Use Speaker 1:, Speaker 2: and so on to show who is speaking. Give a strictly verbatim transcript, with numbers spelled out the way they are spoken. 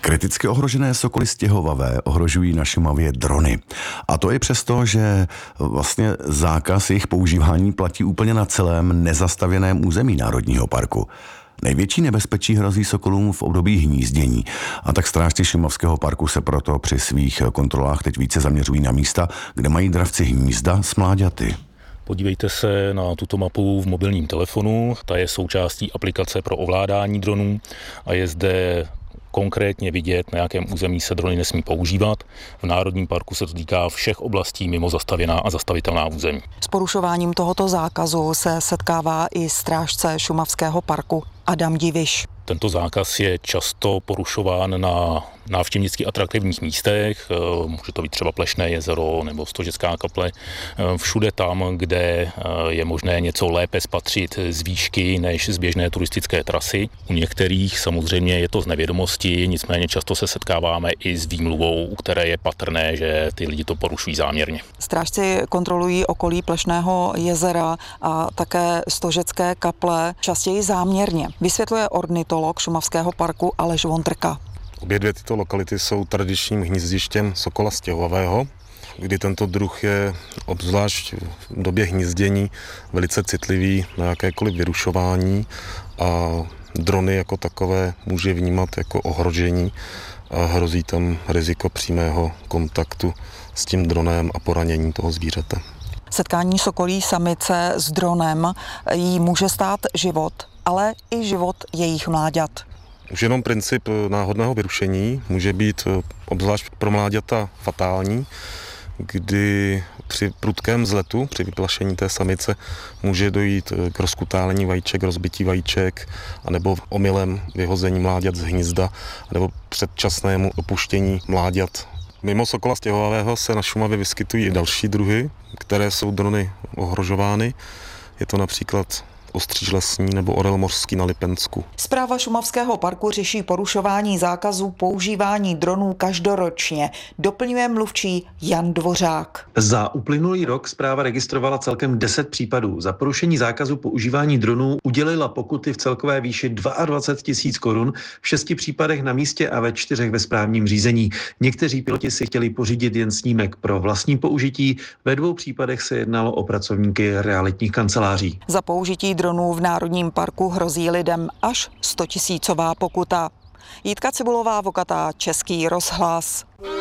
Speaker 1: Kriticky ohrožené sokoly stěhovavé ohrožují na Šumavě drony. A to i přesto, že vlastně zákaz jejich používání platí úplně na celém nezastavěném území národního parku. Největší nebezpečí hrozí sokolům v období hnízdění. A tak strážci Šumavského parku se proto při svých kontrolách teď více zaměřují na místa, kde mají dravci hnízda s mláďaty.
Speaker 2: Podívejte se na tuto mapu v mobilním telefonu. Ta je součástí aplikace pro ovládání dronů a je zde konkrétně vidět, na jakém území se drony nesmí používat. V Národním parku se to týká všech oblastí mimo zastavěná a zastavitelná území.
Speaker 3: S porušováním tohoto zákazu se setkává i strážce Šumavského parku Adam Diviš.
Speaker 2: Tento zákaz je často porušován na návštěvnicky atraktivních místech, může to být třeba Plešné jezero nebo Stožecká kaple, všude tam, kde je možné něco lépe spatřit z výšky než z běžné turistické trasy. U některých samozřejmě je to z nevědomosti, nicméně často se setkáváme i s výmluvou, u které je patrné, že ty lidi to porušují záměrně.
Speaker 3: Strážci kontrolují okolí Plešného jezera a také Stožecké kaple častěji záměrně, vysvětluje ornitolog Šumavského parku Aleš Vondrka.
Speaker 4: Obě dvě tyto lokality jsou tradičním hnízdištěm sokola stěhovavého, kdy tento druh je obzvlášť v době hnízdění velice citlivý na jakékoliv vyrušování a drony jako takové může vnímat jako ohrožení a hrozí tam riziko přímého kontaktu s tím dronem a poranění toho zvířete.
Speaker 3: Setkání sokolí samice s dronem jí může stát život, ale i život jejich mláďat.
Speaker 4: Už jenom princip náhodného vyrušení může být obzvlášť pro mláďata fatální, kdy při prudkém vzletu, při vyplašení té samice může dojít k rozkutálení vajíček, rozbití vajíček, anebo omylem vyhození mláďat z hnízda, nebo předčasnému opuštění mláďat. Mimo sokola stěhovavého se na Šumavě vyskytují i další druhy, které jsou drony ohrožovány. Je to například ostříž lesní nebo orel mořský na Lipensku.
Speaker 3: Správa Šumavského parku řeší porušování zákazu používání dronů každoročně, doplňuje mluvčí Jan Dvořák.
Speaker 5: Za uplynulý rok správa registrovala celkem deset případů. Za porušení zákazu používání dronů udělila pokuty v celkové výši dvacet dva tisíc korun, v šesti případech na místě a ve čtyřech ve správním řízení. Někteří piloti si chtěli pořídit jen snímek pro vlastní použití, ve dvou případech se jednalo o pracovníky realitních kanceláří.
Speaker 3: Za použití dronů v Národním parku hrozí lidem až stotisícová pokuta. Jitka Cibulová, Vokatá, Český rozhlas.